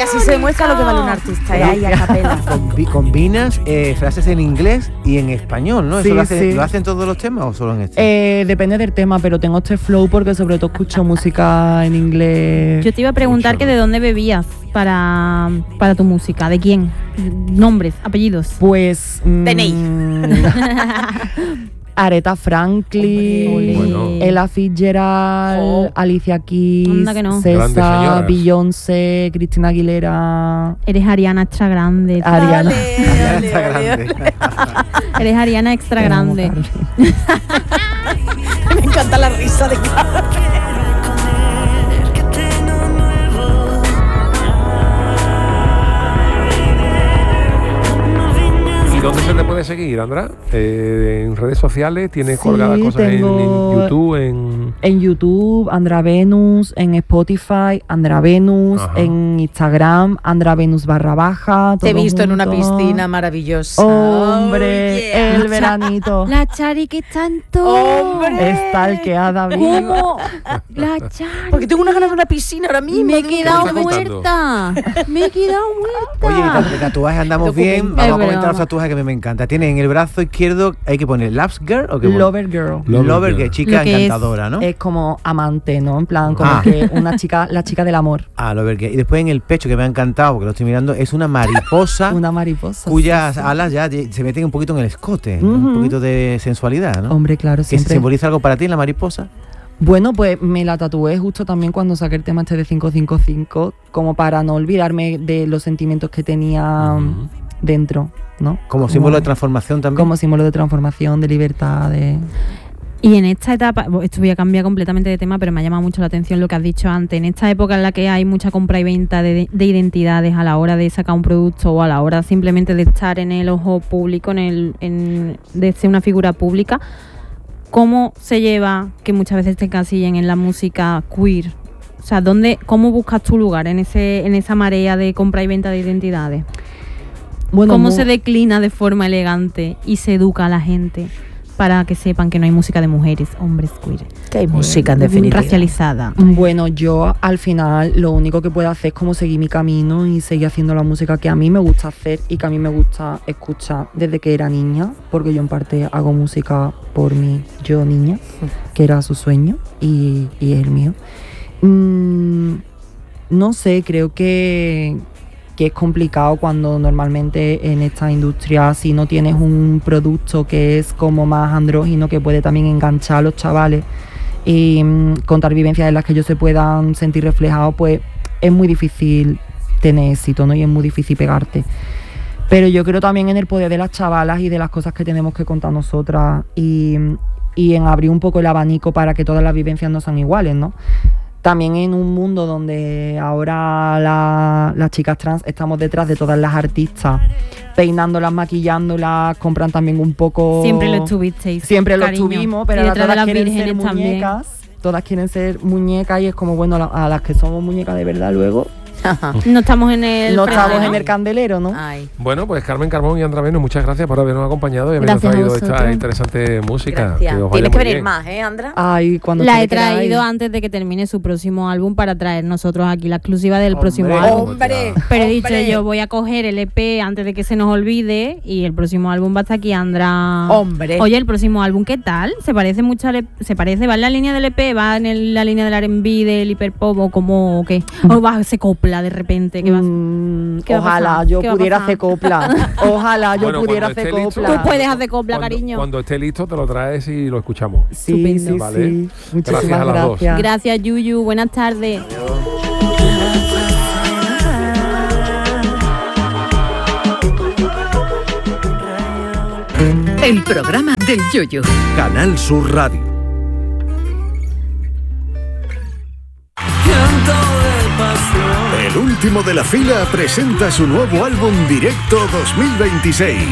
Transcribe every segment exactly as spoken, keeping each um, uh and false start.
así se demuestra lo que vale un artista, ¿eh? Ahí a capela. Combi- combinas eh, frases en inglés y en español, ¿no? ¿Eso Sí, lo, hace, sí. lo hacen todos los temas o solo en este? Eh, depende del tema, pero tengo este flow porque sobre todo escucho música en inglés. Yo te iba a preguntar que de dónde bebías para, para tu música, ¿de quién? Nombres, apellidos. Pues... D N I. mm, Aretha Franklin, Bueno. Ella Fitzgerald, Oh. Alicia Keys, Anda que no. Grandes César, señoras. Beyoncé, Cristina Aguilera, Eres Ariana extra grande. Ariana. Dale, Ya dale, está dale. grande. Eres Ariana extra Te amo, grande. Carmen. Me encanta la risa de Carmen. ¿Y dónde se te puede seguir, Andra? Eh, ¿En redes sociales? ¿Tienes Sí, colgadas cosas en- tengo- en, YouTube? En... En YouTube, Andra Venus, en Spotify, Andra Venus, Ajá. en Instagram, Andra Venus barra baja. Te he todo visto en una junto. piscina maravillosa. Hombre, Oh, yeah. el veranito. La Chari que tanto. ¡Hombre! Estalqueada viva. ¿Cómo? La Chari. Porque tengo una ganas de una piscina ahora mismo. Me he de un- quedado ¿Qué me estás muerta. Me he quedado Oye, muerta. de tatuajes andamos Te bien. ocupen. Vamos Es a comentar los broma. tatuajes que a mí me encanta. Tiene en el brazo izquierdo, hay que poner Loves Girl o qué pone? Lover Girl. Lover Lover, Girl. que es chica Lo que es- encantadora, ¿no? Es como amante, ¿no? En plan, como Ah. que una chica, la chica del amor. Ah, Lover Girl. Y después en el pecho, que me ha encantado, porque lo estoy mirando, es una mariposa Una mariposa. cuyas sí, sí. alas ya de- se meten un poquito en el escote, ¿no? Un Ujú. poquito de sensualidad, ¿no? Hombre, claro, ¿Que siempre. simboliza algo para ti la mariposa? Bueno, pues me la tatué justo también cuando saqué el tema este de cinco cinco cinco, como para no olvidarme de los sentimientos que tenía Ujú. dentro, ¿no? Como símbolo de transformación también. Como símbolo de transformación, de libertad, de... Y en esta etapa, bo- esto voy a cambiar completamente de tema, pero me ha llamado mucho la atención lo que has dicho antes. En esta época en la que hay mucha compra y venta de, de identidades a la hora de sacar un producto o a la hora simplemente de estar en el ojo público, en el, en, de ser una figura pública, ¿cómo se lleva que muchas veces te encasillen en la música queer? O sea, ¿dónde, ¿cómo buscas tu lugar en ese en esa marea de compra y venta de identidades? Bueno, ¿Cómo mu- se declina de forma elegante y se educa a la gente para que sepan que no hay música de mujeres, hombres queer, Que hay música en definitiva. racializada? Bueno, yo al final lo único que puedo hacer es como seguir mi camino y seguir haciendo la música que a mí me gusta hacer y que a mí me gusta escuchar desde que era niña, porque yo en parte hago música por mí, yo niña, que era su sueño y, y es el mío. Mm, no sé, creo que, que es complicado cuando normalmente en esta industria, si no tienes un producto que es como más andrógino, que puede también enganchar a los chavales y mm, contar vivencias en las que ellos se puedan sentir reflejados, pues es muy difícil tener éxito, ¿no? Y es muy difícil pegarte. Pero yo creo también en el poder de las chavalas y de las cosas que tenemos que contar nosotras y, y en abrir un poco el abanico para que todas las vivencias no sean iguales, ¿no? También en un mundo donde ahora la- las chicas trans estamos detrás de todas las artistas, peinándolas, maquillándolas, compran también un poco... Siempre lo estuvisteis. Siempre lo cariño. estuvimos, pero Y ahora detrás de todas las quieren ser vírgenes también. muñecas. Todas quieren ser muñecas y es como, bueno, la- a las que somos muñecas de verdad luego, No estamos en el no frente, estamos ¿no? en el candelero, ¿no? Ay. Bueno, pues Carmen Carbón y Andra Venus, muchas gracias por habernos acompañado y habernos Gracias a traído esta vosotros. interesante música. Gracias. Que os vaya Tienes que muy venir bien. más, ¿eh, Andra? Ay, cuando La ustedes he traído queráis. antes de que termine su próximo álbum para traer nosotros aquí la exclusiva del Hombre. próximo Oh, álbum. ¡Hombre! Pero he dicho hombre. yo, voy a coger el E P antes de que se nos olvide y el próximo álbum va a estar aquí, Andra. Hombre. Oye, el próximo álbum, ¿qué tal? ¿Se parece mucho al E P? ¿Se parece? ¿Va en la línea del E P? ¿Va en el- la línea del R and B, del hiperpop o cómo o qué? ¿O va, se copla de repente? ¿Qué va a Mm, ¿Qué va a ojalá pasar? yo ¿Qué va a pudiera pasar? hacer copla. Ojalá yo Bueno, pudiera cuando hacer esté listo- copla. Tú puedes hacer copla, Cuando- cariño. Cuando esté listo te lo traes y lo escuchamos. Sí, Estupendo. sí, Vale. sí. Muchísimas Gracias a las dos. gracias. Gracias, Yuyu. Buenas tardes. El programa del Yoyo. Canal Sur Radio. El último de la fila presenta su nuevo álbum Directo dos mil veintiséis.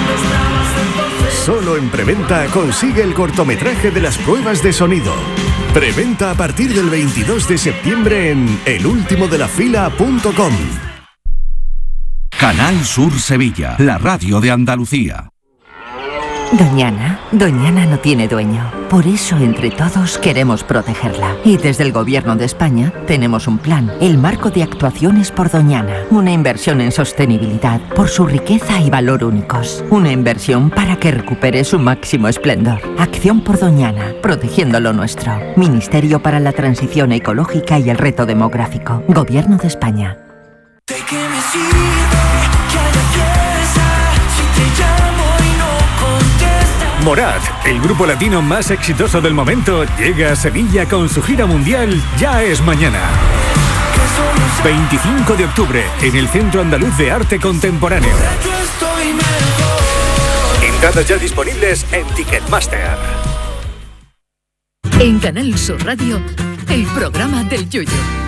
Solo en preventa consigue el cortometraje de las pruebas de sonido. Preventa a partir del veintidós de septiembre en el último de la fila punto com. Canal Sur Sevilla, la radio de Andalucía. Doñana, Doñana no tiene dueño. Por eso, entre todos, queremos protegerla. Y desde el Gobierno de España tenemos un plan, el Marco de Actuaciones por Doñana. Una inversión en sostenibilidad por su riqueza y valor únicos. Una inversión para que recupere su máximo esplendor. Acción por Doñana, protegiendo lo nuestro. Ministerio para la Transición Ecológica y el Reto Demográfico. Gobierno de España. Morat, el grupo latino más exitoso del momento, llega a Sevilla con su gira mundial Ya es Mañana. veinticinco de octubre, en el Centro Andaluz de Arte Contemporáneo. Entradas ya disponibles en Ticketmaster. En Canal Sur Radio, el programa del Yoyo.